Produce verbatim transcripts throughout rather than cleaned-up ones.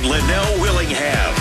Linnell Willingham.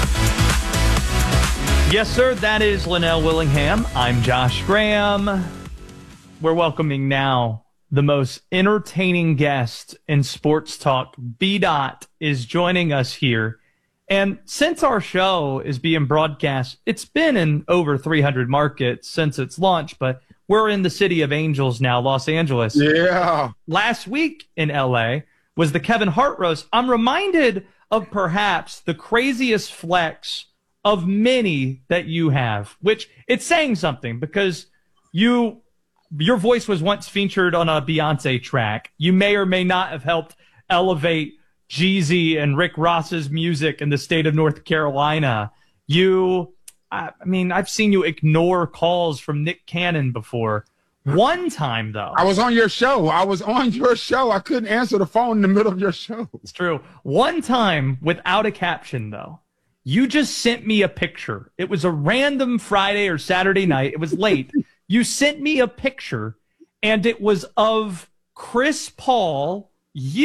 Yes, sir, that is Linnell Willingham. I'm Josh Graham. We're welcoming now the most entertaining guest in sports talk. B-Dot is joining us here. And since our show is being broadcast, it's been in over three hundred markets since its launch, but we're in the city of Angels now, Los Angeles. Yeah. Last week in L A was the Kevin Hart roast. I'm reminded of perhaps the craziest flex of many that you have, which it's saying something because you your voice was once featured on a Beyonce track. You may or may not have helped elevate Jeezy and Rick Ross's music in the state of North Carolina. You, I mean, I've seen you ignore calls from Nick Cannon before. One time, though. I was on your show. I was on your show. I couldn't answer the phone in the middle of your show. It's true. One time, without a caption, though, you just sent me a picture. It was a random Friday or Saturday night. It was late. You sent me a picture, and it was of Chris Paul,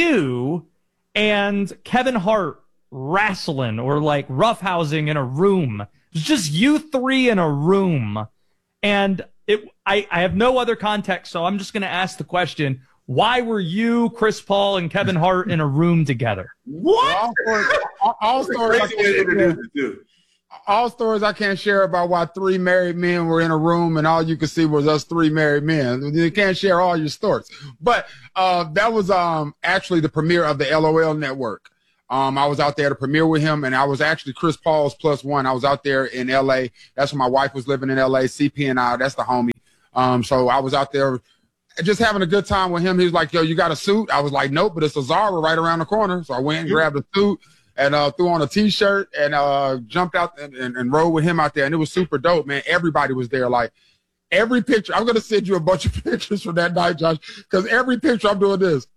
you, and Kevin Hart wrestling or like roughhousing in a room. It was just you three in a room. And it, I, I have no other context, so I'm just going to ask the question, why were you, Chris Paul, and Kevin Hart in a room together? What? All stories, all, all, stories I can't, all stories I can't share about why three married men were in a room and all you could see was us three married men. You can't share all your stories. But uh, that was um, actually the premiere of the L O L Network. Um, I was out there to premiere with him, and I was actually Chris Paul's plus one. I was out there in L A. That's when my wife was living in L A. C P and I, that's the homie. Um, so I was out there just having a good time with him. He was like, yo, you got a suit? I was like, nope, but it's a Zara right around the corner. So I went and grabbed a suit and uh, threw on a T-shirt and uh, jumped out and, and, and rode with him out there. And it was super dope, man. Everybody was there. Like, every picture. I'm going to send you a bunch of pictures from that night, Josh, because every picture I'm doing this.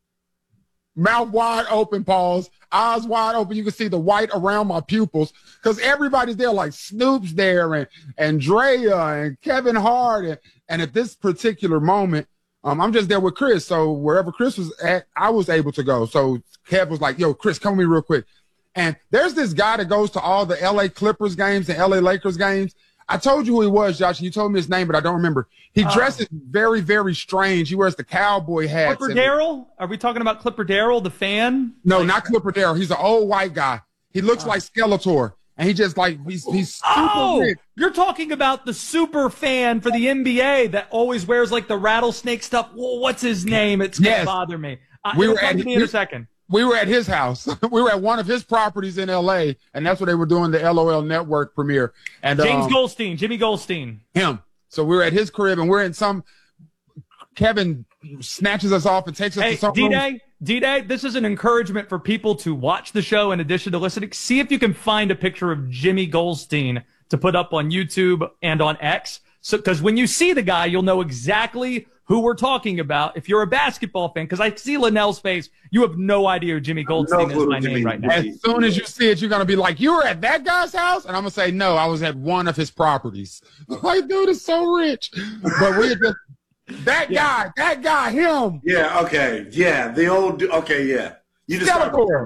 Mouth wide open, pause, eyes wide open. You can see the white around my pupils because everybody's there, like Snoop's there and Andrea and Kevin Hart. And, and at this particular moment, um, I'm just there with Chris. So wherever Chris was at, I was able to go. So Kev was like, yo, Chris, come with me real quick. And there's this guy that goes to all the L A Clippers games and L A Lakers games. I told you who he was, Josh, and you told me his name, but I don't remember. He uh, dresses very, very strange. He wears the cowboy hat. Clipper Darrell? Are we talking about Clipper Darrell, the fan? No, like, not Clipper Darrell. He's an old white guy. He looks uh, like Skeletor, and he just like he's he's super oh, rich. You're talking about the super fan for the N B A that always wears like the rattlesnake stuff. Well, what's his name? It's gonna yes. bother me. Uh, we were come at to me in a second. We were at his house. We were at one of his properties in L A, and that's where they were doing the L O L Network premiere. And James um, Goldstein, Jimmy Goldstein. Him. So we were at his crib, and we're in some – Kevin snatches us off and takes us hey, to some D-Day, room. D-Day, this is an encouragement for people to watch the show in addition to listening. See if you can find a picture of Jimmy Goldstein to put up on YouTube and on X. So, because when you see the guy, you'll know exactly – who we're talking about. If you're a basketball fan, because I see Linnell's face, you have no idea who Jimmy Goldstein no is by name right now. As soon as you see it, you're going to be like, you were at that guy's house? And I'm going to say, no, I was at one of his properties. Like, dude is so rich. But we're just, that yeah. guy, that guy, him. Yeah, okay. Yeah, the old, okay, yeah. You just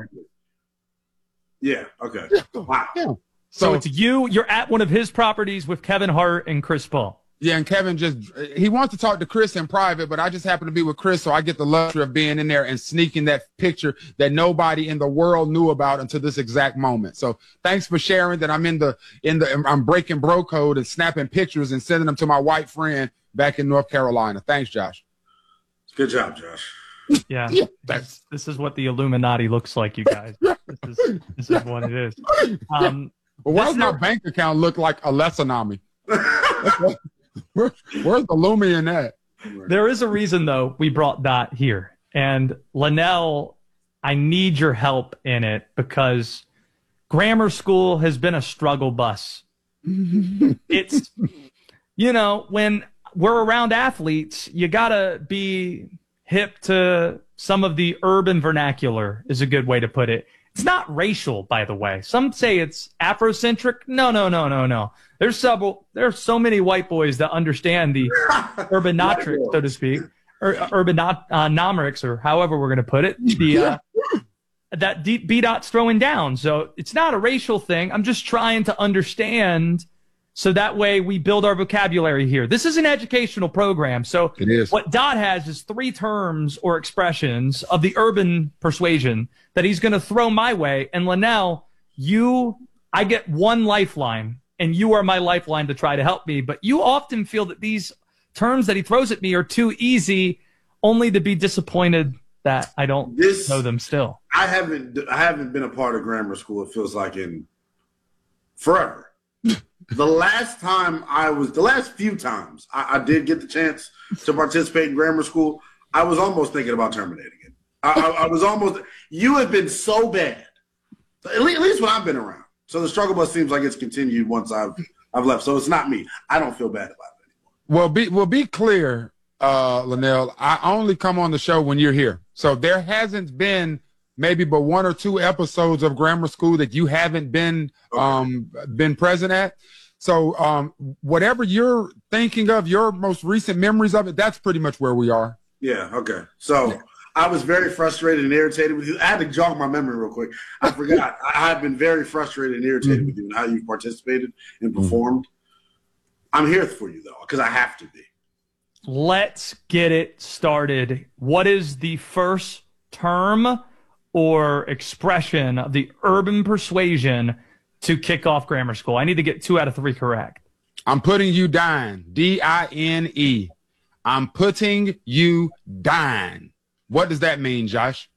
Yeah, okay. Wow. Yeah. So, so it's you, you're at one of his properties with Kevin Hart and Chris Paul. Yeah, and Kevin just, he wants to talk to Chris in private, but I just happen to be with Chris, so I get the luxury of being in there and sneaking that picture that nobody in the world knew about until this exact moment. So thanks for sharing that I'm in the, in the, I'm breaking bro code and snapping pictures and sending them to my white friend back in North Carolina. Thanks, Josh. Good job, Josh. Yeah, yeah that's, this is what the Illuminati looks like, you guys. This is, this is what it is. Um, well, why does my bank account look like a Lesanami? Where, where's the Lumi in that? There is a reason, though, we brought Dot here. And Linnell, I need your help in it because grammar school has been a struggle bus. It's, you know, when we're around athletes, you got to be hip to some of the urban vernacular is a good way to put it. It's not racial, by the way. Some say it's Afrocentric. No, no, no, no, no. There's several. There are so many white boys that understand the urbanotrics, so to speak, or urbanomerics, or however we're going to put it. The uh, that B-Dot's throwing down. So it's not a racial thing. I'm just trying to understand so that way we build our vocabulary here. This is an educational program. So it is. What Dot has is three terms or expressions of the urban persuasion that he's going to throw my way. And Linnell, you, I get one lifeline, and you are my lifeline to try to help me. But you often feel that these terms that he throws at me are too easy, only to be disappointed that I don't this, know them still. I haven't I haven't been a part of grammar school, it feels like, in forever. The last time I was, the last few times I, I did get the chance to participate in grammar school, I was almost thinking about terminating it. I, I, I was almost, you have been so bad, at least, at least when I've been around. So the struggle bus seems like it's continued once I've I've left. So it's not me. I don't feel bad about it anymore. Well, be, well, be clear, uh, Linnell, I only come on the show when you're here. So there hasn't been maybe but one or two episodes of grammar school that you haven't been okay. um, been present at. So um, whatever you're thinking of, your most recent memories of it, that's pretty much where we are. Yeah, okay. So yeah. I was very frustrated and irritated with you. I had to jog my memory real quick. I forgot. I have been very frustrated and irritated mm-hmm. with you and how you participated and performed. Mm-hmm. I'm here for you, though, because I have to be. Let's get it started. What is the first term or expression of the urban persuasion to kick off grammar school? I need to get two out of three correct. I'm putting you down. D I N E. I'm putting you down. What does that mean, Josh?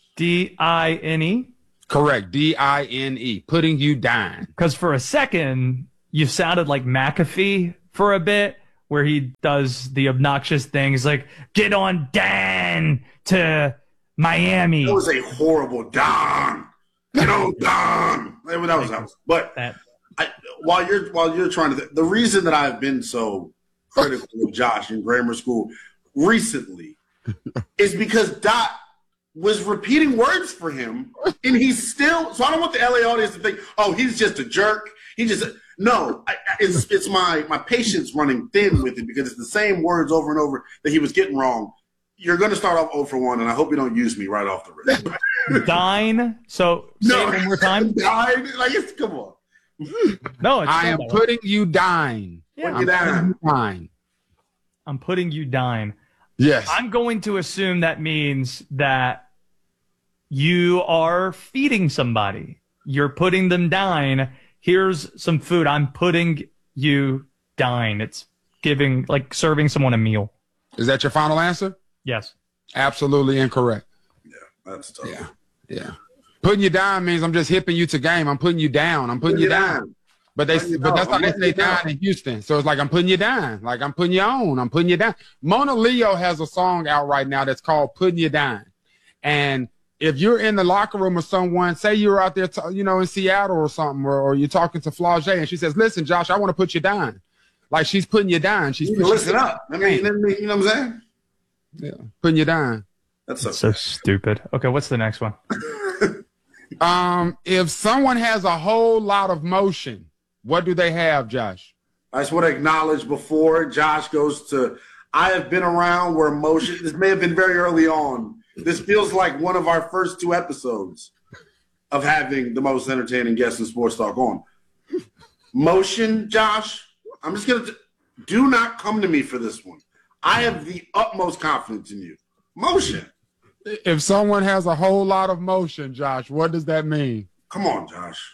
D I N E? Correct. D I N E. Putting you down. Because for a second, you sounded like McAfee for a bit, where he does the obnoxious things like, get on Dan to Miami. That was a horrible Don. Get on Don. That was that was. But I, while you're while you're trying to, the reason that I've been so critical of Josh in grammar school recently is because Dot was repeating words for him, and he's still. So I don't want the L A audience to think, oh, he's just a jerk. He just no. I, it's it's my my patience running thin with it because it's the same words over and over that he was getting wrong. You're going to start off zero for one, and I hope you don't use me right off the rip. Dine. So say no. it one more time. Dine. Like it's come on. No, it's I am putting way. you dine. Yeah. I'm putting you dine. I'm putting you dine. Yes. I'm going to assume that means that you are feeding somebody. You're putting them dine. Here's some food. I'm putting you dine. It's giving, like serving someone a meal. Is that your final answer? Yes. Absolutely incorrect. Yeah, that's tough. Yeah, yeah. Putting you down means I'm just hipping you to game. I'm putting you down. I'm putting you, you down. down. But they, but down. that's how they say down in Houston. So it's like I'm putting you down. Like I'm putting you on. I'm putting you down. Mona Leo has a song out right now that's called "Putting You Down." And if you're in the locker room with someone, say you're out there, t- you know, in Seattle or something, or, or you're talking to Flau'jae, and she says, "Listen, Josh, I want to put you down." Like she's putting you down. She's you listen up. I mean, you know what I'm saying? Yeah, putting you down. That's so, so stupid. Okay, what's the next one? um, if someone has a whole lot of motion, what do they have, Josh? I just want to acknowledge before Josh goes to, I have been around where motion, this may have been very early on. This feels like one of our first two episodes of having the most entertaining guests in sports talk on. Motion, Josh, I'm just going to, do not come to me for this one. I have the utmost confidence in you. Motion. If someone has a whole lot of motion, Josh, what does that mean? Come on, Josh.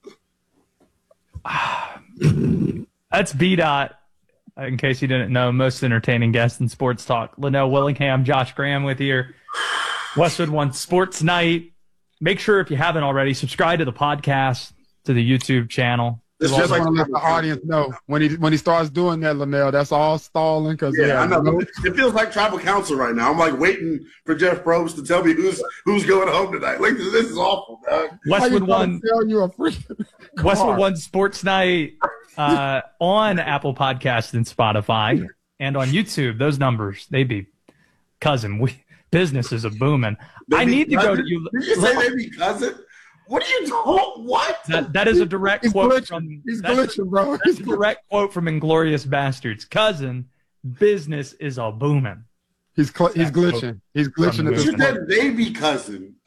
That's B-Dot, in case you didn't know, most entertaining guest in sports talk. Linnell Willingham, Josh Graham with you. Westwood One Sports Night. Make sure, if you haven't already, subscribe to the podcast, to the YouTube channel. Just, just want to let the audience know when he when he starts doing that, Linnell, that's all stalling. Cause yeah, yeah, I know. No- it feels like tribal council right now. I'm like waiting for Jeff Probst to tell me who's who's going home tonight. Like this, this is awful, dog. Westwood One, tell you a freaking Westwood One Sports Night uh, on Apple Podcasts and Spotify and on YouTube. Those numbers, they be cousin. We business is a booming. I need to cousin? go to you. Did you say they be cousin? What are you doing? What? That, that is a direct He's quote glitching. from. He's that's glitching, bro. That's a direct quote from Inglorious Bastards. Cousin, business is a booming. He's cl- he's glitching. He's glitching at this You point. said baby cousin.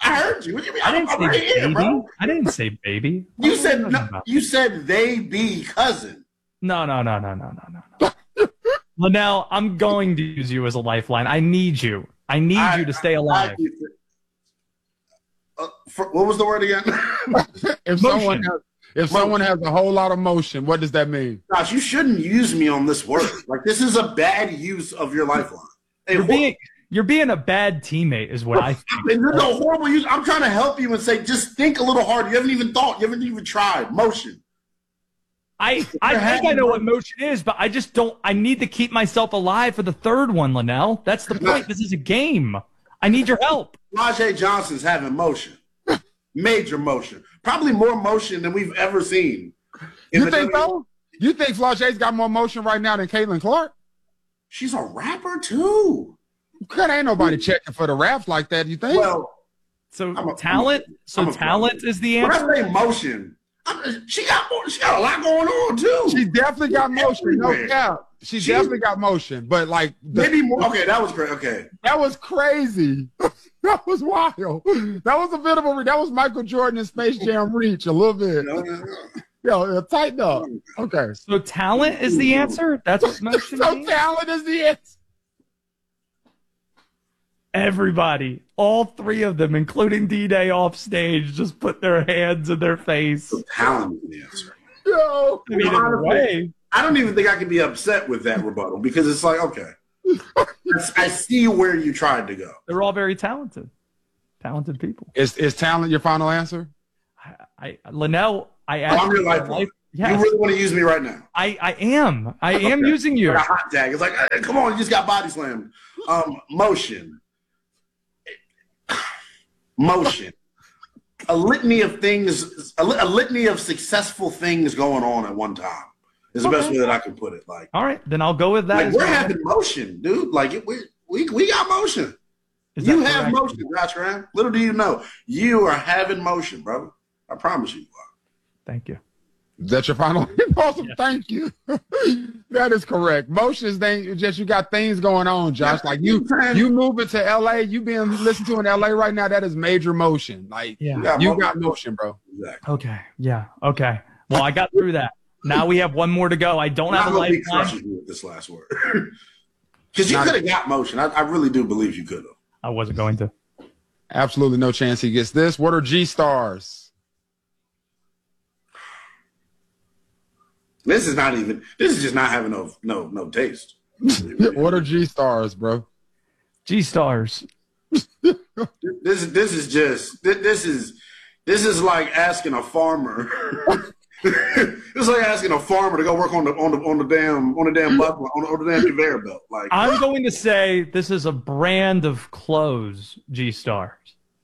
I heard you. What do you mean? I didn't I'm say right baby. here, bro. I didn't say baby. You What said are no, talking about? you said they be cousin. No, no, no, no, no, no, no, no. Linnell, I'm going to use you as a lifeline. I need you. I need I, you to stay I, alive. I, uh, for, what was the word again? If someone has, if someone has a whole lot of motion, what does that mean? Gosh, you shouldn't use me on this word. Like, this is a bad use of your lifeline. Hey, You're being you're being a bad teammate, is what I think. And there's a horrible use. I'm trying to help you and say, just think a little harder. You haven't even thought. You haven't even tried. Motion. I, I think I know what motion is, but I just don't. I need to keep myself alive for the third one, Linnell. That's the point. This is a game. I need your help. Rajay Johnson's having motion. Major motion. Probably more motion than we've ever seen. You think so? You think Flau'jae's got more motion right now than Caitlin Clark? She's a rapper, too. Cause ain't nobody checking for the raps like that, you think? Well, so a, talent. A, so talent is the answer. When I say motion, I'm, she got more, she got a lot going on too. She definitely got motion, everywhere. no doubt. She She- definitely got motion, but like the, Maybe more. Okay, that was great. Okay, that was crazy. That was wild. That was a bit of a that was Michael Jordan in Space Jam reach a little bit. no, no, no. Yo, tighten up. Okay. So talent is the answer. That's what motion So means. talent is the answer. Everybody, all three of them, including D-Day off stage, just put their hands in their face. Talent is the answer. Yo. I mean, in a way. I don't even think I can be upset with that rebuttal because it's like, okay, I see where you tried to go. They're all very talented, talented people. Is is talent your final answer? I, I Linnell, I Oh, I'm asked your you for lifeline. life. Yes, You really want to use me right now? I, I am. I am Okay. using you. Like a hot tag. It's like, hey, come on, you just got body slammed. Um, motion. Motion. A litany of things, a, li- a litany of successful things going on at one time is the best Okay. way that I can put it. Like, All right, then I'll go with that. like as we're well. having motion, dude. Like, it, we, we, we got motion. Is You that have correct? motion, Josh Graham. Little do you know, you are having motion, brother. I promise you. you are. Thank you. Is that your final? Awesome. Yes. Thank you. That is correct. Motion is thing, just you got things going on, Josh. Yeah. Like you, Man. you moving to L A, you being listened to in L A right now. That is major motion. Like Yeah. Yeah, you motion. got motion, bro. Exactly. Okay. Yeah. Okay. Well, I got through that. Now we have one more to go. I don't I have a hope he lifeline. crushes you with this last word. Because you Not- could have got motion. I, I really do believe you could have. I wasn't going to. Absolutely no chance he gets this. What are G stars? This is not even. This is just not having no no no taste. What are G stars, bro? G stars. This is this is just this, this is this is like asking a farmer. It's like asking a farmer to go work on the on the on the damn on the damn buckle on the, on the damn conveyor belt. Like I'm going to say this is a brand of clothes. G stars.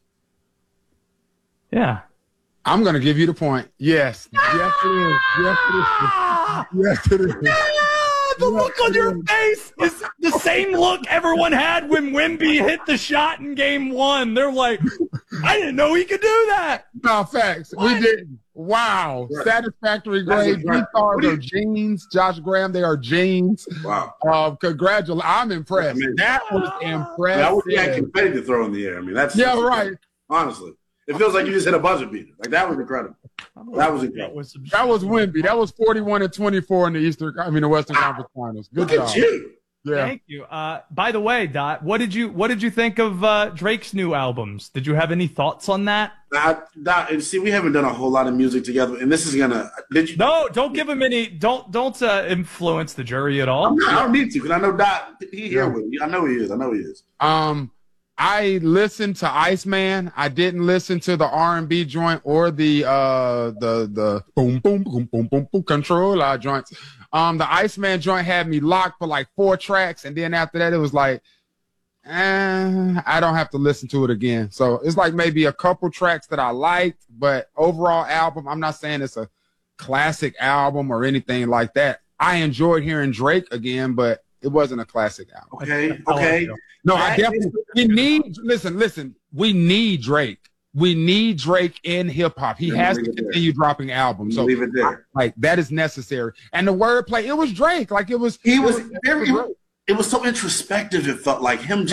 Yeah. I'm gonna give you the point. Yes. Yes, it is. Yes, it is. Yes, it is. Ah, the look on your face is the same look everyone had when Wemby hit the shot in game one. They're like, I didn't know he could do that. No, facts. What? We did. Wow. Right. Satisfactory That's grade. a G great- stars what do are jeans. Josh Graham, they are jeans. wow. Uh, congratulations. I'm impressed. Amazing. That was impressive. That would be like confetti to throw in the air. I mean, that's Yeah, that's- right. Honestly, it feels like you just hit a buzzer beater. Like that was incredible. That was incredible. was some- That was Wemby. That was forty-one and twenty-four in the Eastern, I mean, the Western Conference Finals. Good Look job. at you. Yeah. Thank you. Uh, by the way, Dot, what did you what did you think of uh, Drake's new albums? Did you have any thoughts on that? I, that, and see, we haven't done a whole lot of music together, and this is gonna. Did you? No, don't give him any. Don't don't uh, influence the jury at all. I'm not, I don't need to because I know Dot. He here Yeah. with me. I know he is. I know he is. Um, I listened to Iceman. I didn't listen to the R and B joint or the uh the the boom boom boom boom boom boom controller joints. Um, the Iceman joint had me locked for like four tracks, and then after that, it was like, eh, I don't have to listen to it again. So it's like maybe a couple tracks that I liked, but overall album, I'm not saying it's a classic album or anything like that. I enjoyed hearing Drake again, but it wasn't a classic album. Okay. I like Okay. you. No, I That definitely is- we need listen, listen, we need Drake. We need Drake in hip hop. He Let me has leave to it there. continue dropping albums. So Leave it there. like that is necessary. And the wordplay, it was Drake. Like it was He it was it very. was Drake. It was so introspective. It felt like him just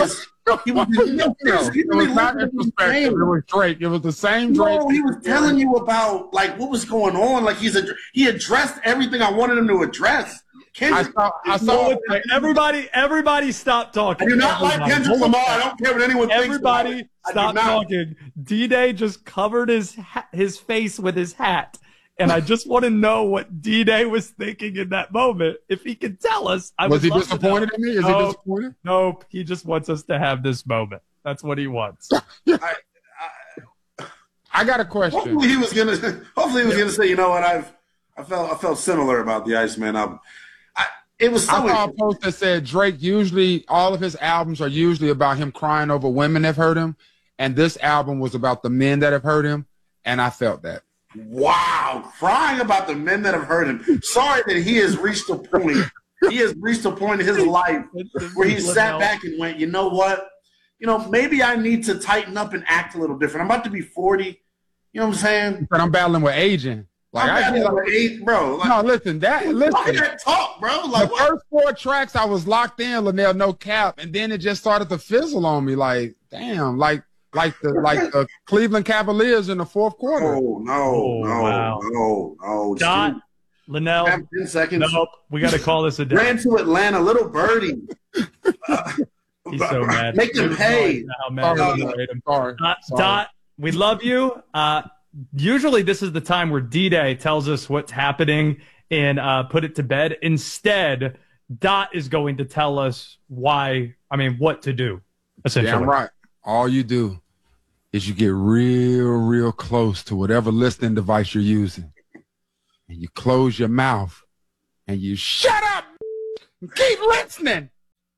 He was, no, no, it was not disrespectful. It was Drake. It was the same Drake. No, he was telling you about like what was going on. Like he's a, he addressed everything I wanted him to address. Kendrick, I saw. I saw. Like, everybody, everybody, stop talking. I do not everybody. like Kendrick Lamar. I don't care what anyone thinks. Everybody, stop talking. D-Day just covered his ha- his face with his hat. And I just want to know what D-Day was thinking in that moment. If he could tell us, I was would he disappointed in me? Is nope, he disappointed? Nope. He just wants us to have this moment. That's what he wants. I, I, I got a question. Hopefully he was gonna. Hopefully he was yeah. gonna say, you know what? I've I felt I felt similar about the Iceman album. I, it was. So I saw a post that said Drake usually all of his albums are usually about him crying over women that have hurt him, and this album was about the men that have hurt him, and I felt that. Wow, crying about the men that have hurt him. Sorry that he has reached a point. He has reached a point in his life where he sat back and went, you know what? You know, maybe I need to tighten up and act a little different. I'm about to be forty. You know what I'm saying? But I'm battling with aging. Like I'm battling I, with age, bro. Like, no, listen, that listen. That talk, bro. Like the what? first four tracks, I was locked in, Linnell, no cap, and then it just started to fizzle on me. Like, damn, like. Like the like the Cleveland Cavaliers in the fourth quarter. Oh no, oh, no, wow. no, no. Dot, Linnell. Ten seconds. Nope. We got to call this a day. Ran to Atlanta, little birdie. Uh, He's so mad. Make them pay. How mad sorry, him. sorry, Uh, sorry. Dot, we love you. Uh, usually this is the time where D-Day tells us what's happening and uh, put it to bed. Instead, Dot is going to tell us why. I mean, what to do. Essentially, damn right. All you do is you get real, real close to whatever listening device you're using. And you close your mouth and you shut up and keep listening.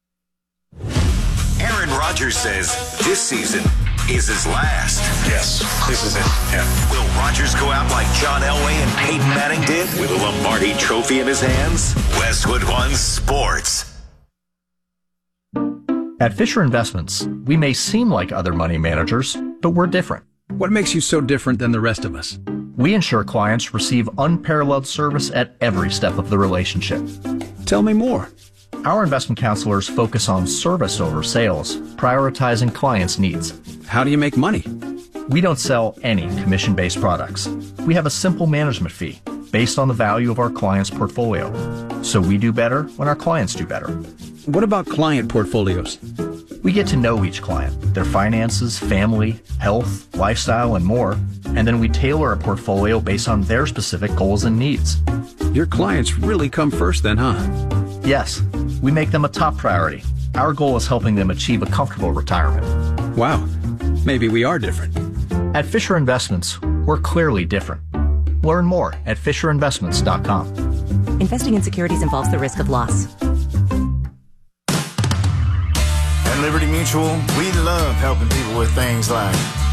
Aaron Rodgers says this season is his last. Yes, this is it. Yeah. Will Rodgers go out like John Elway and Peyton Manning did with a Lombardi trophy in his hands? Westwood One Sports. At Fisher Investments, we may seem like other money managers, but we're different. What makes you so different than the rest of us? We ensure clients receive unparalleled service at every step of the relationship. Tell me more. Our investment counselors focus on service over sales, prioritizing clients' needs. How do you make money? We don't sell any commission-based products. We have a simple management fee based on the value of our client's portfolio. So we do better when our clients do better. What about client portfolios? We get to know each client, their finances, family, health, lifestyle, and more, and then we tailor a portfolio based on their specific goals and needs. Your clients really come first then, huh? Yes, we make them a top priority. Our goal is helping them achieve a comfortable retirement. Wow, maybe we are different. At Fisher Investments, we're clearly different. Learn more at fisher investments dot com. Investing in securities involves the risk of loss. At Liberty Mutual, we love helping people with things like